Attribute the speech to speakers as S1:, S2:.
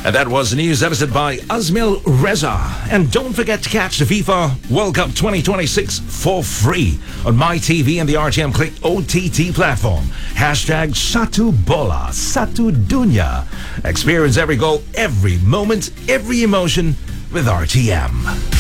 S1: And that was the news edited by Azmil Reza. And don't forget to catch the FIFA World Cup 2026 for free on MyTV and the RTM Click OTT platform. Hashtag Satu Bola, Satu Dunya. Experience every goal, every moment, every emotion with RTM.